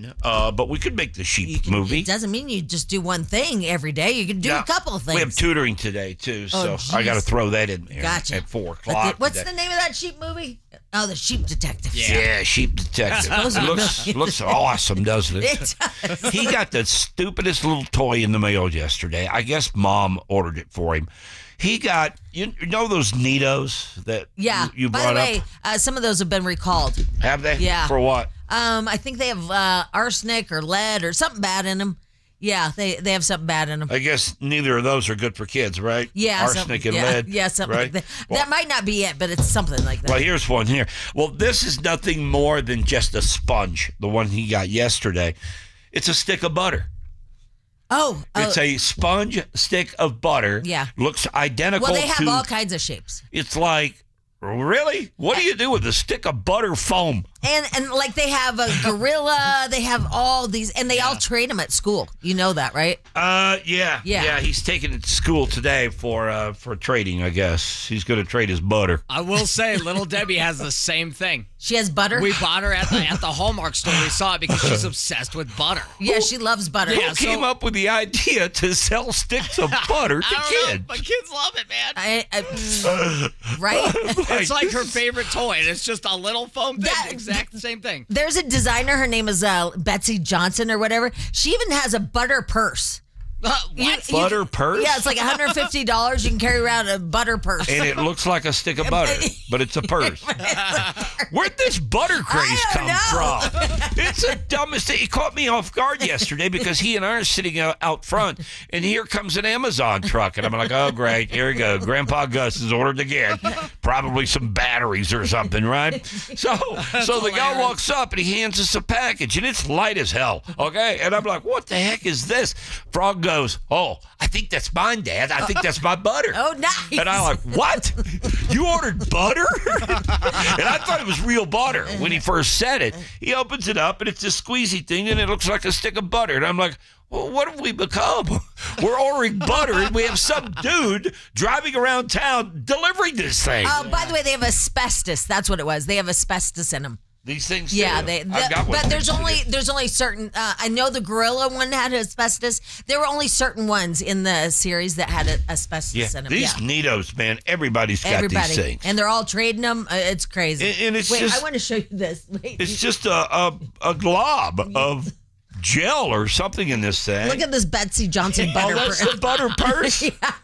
but we could make the sheep movie. It doesn't mean you just do one thing every day. You can do a couple of things. We have tutoring today, too, so I got to throw that in there at 4 o'clock. What's the name of that sheep movie? Oh, The Sheep Detective. Yeah, Sheep Detective. looks awesome, doesn't it? It does. He got the stupidest little toy in the mail yesterday. I guess Mom ordered it for him. He got, you know those Neatos that you brought up? By the way, some of those have been recalled. Have they? Yeah. For what? I think they have arsenic or lead or something bad in them. Yeah, they have something bad in them. I guess neither of those are good for kids, right? Yeah. Arsenic and lead. Yeah, something right? like that. That might not be it, but it's something like that. Well, here's one here. Well, this is nothing more than just a sponge, the one he got yesterday. It's a stick of butter. Oh. It's a sponge stick of butter. Yeah. Looks identical to... Well, they have all kinds of shapes. It's like, really? What do you do with a stick of butter foam? And like they have a gorilla, they have all these, and they all trade them at school. You know that, right? Yeah. He's taking it to school today for trading. I guess he's going to trade his butter. I will say, Little Debbie has the same thing. She has butter. We bought her at the Hallmark store. We saw it because she's obsessed with butter. Yeah, she loves butter. Who came up with the idea to sell sticks of butter to kids? My kids love it, man. Right? It's like her favorite toy, and it's just a little foam thing. Exact same thing. There's a designer. Her name is Betsy Johnson or whatever. She even has a butter purse. What? Butter purse? Yeah, it's like $150. You can carry around a butter purse. And it looks like a stick of butter, but it's a purse. Where'd this butter craze come from? It's the dumbest thing. It caught me off guard yesterday because he and I are sitting out front, and here comes an Amazon truck. And I'm like, oh, great. Here we go. Grandpa Gus has ordered again. Probably some batteries or something, right? So the guy walks up, and he hands us a package, and it's light as hell, okay? And I'm like, what the heck is this? Frog goes, oh, I think that's mine, Dad. I think that's my butter. Oh, nice. And I'm like, what? You ordered butter? And I thought it was real butter when he first said it. He opens it up, and it's this squeezy thing, and it looks like a stick of butter. And I'm like, well, what have we become? We're ordering butter, and we have some dude driving around town delivering this thing. By the way, they have asbestos. That's what it was. They have asbestos in them. These things, yeah, but there's only certain. I know the gorilla one had asbestos. There were only certain ones in the series that had asbestos in them. These Neatos, man, everybody's got these things, and they're all trading them. It's crazy. And it's Wait, just, I want to show you this. Wait. It's just a glob of gel or something in this thing. Look at this Betsy Johnson butter purse. Oh, that's the butter purse?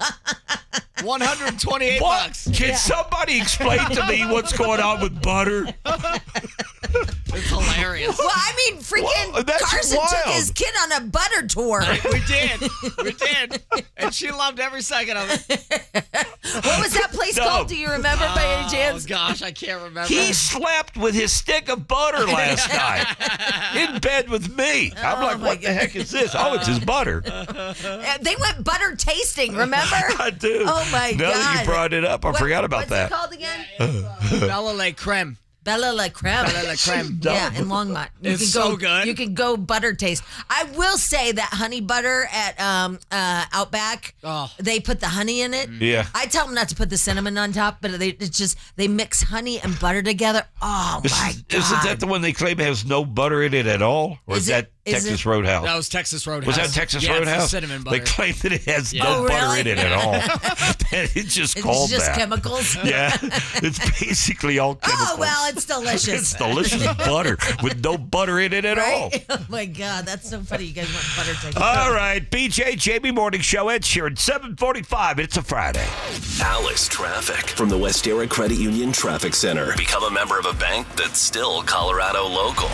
$128. Can somebody explain to me what's going on with butter? It's hilarious. Well, I mean, freaking Carson took his kid on a butter tour. We did. And she loved every second of it. What was that place called? Do you remember by any chance? Oh, gosh, I can't remember. He slept with his stick of butter last night in bed with me. I'm like, what the heck is this? Oh, it's his butter. They went butter tasting, remember? I do. Oh, my God. Now that you brought it up, I forgot about that. What's it called again? Bella Le Creme. Bella La Creme. Bella La Creme. Yeah, in Longmont. It's so good. You can go butter taste. I will say that honey butter at Outback, they put the honey in it. Yeah. I tell them not to put the cinnamon on top, but they mix honey and butter together. Oh, my God. Isn't that the one they claim has no butter in it at all? Or is that Texas Roadhouse? That was Texas Roadhouse. Was that Texas Roadhouse? It's the cinnamon butter. They claim that it has no butter in it at all. It's just called that. It's just chemicals? Yeah. It's basically all chemicals. Oh, well, it's delicious. It's delicious butter with no butter in it at all. Oh, my God. That's so funny. You guys want butter taste. All right. BJ, Jamie Morning Show. Ed Sheeran, 7:45. It's a Friday. Alice Traffic from the Westera Credit Union Traffic Center. Become a member of a bank that's still Colorado local.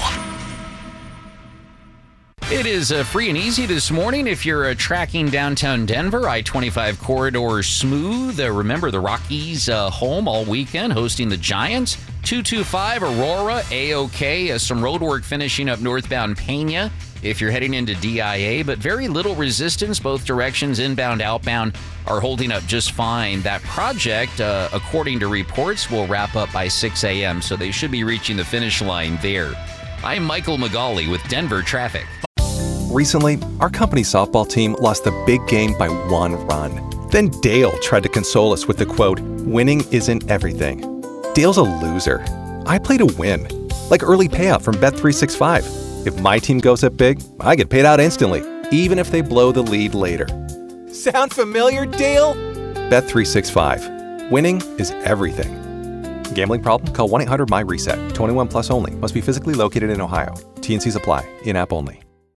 It is free and easy this morning if you're tracking downtown Denver. I-25 corridor smooth. Remember, the Rockies home all weekend, hosting the Giants. 225 Aurora, A-OK. Some road work finishing up northbound Pena if you're heading into DIA, but very little resistance. Both directions, inbound, outbound, are holding up just fine. That project, according to reports, will wrap up by 6 a.m., so they should be reaching the finish line there. I'm Michael McGauley with Denver Traffic. Recently, our company softball team lost the big game by 1 run. Then Dale tried to console us with the quote, "Winning isn't everything." Dale's a loser. I play to win, like early payout from Bet365. If my team goes up big, I get paid out instantly, even if they blow the lead later. Sound familiar, Dale? Bet365. Winning is everything. Gambling problem? Call 1-800-MY-RESET. 21 plus only. Must be physically located in Ohio. T&Cs apply. In-app only.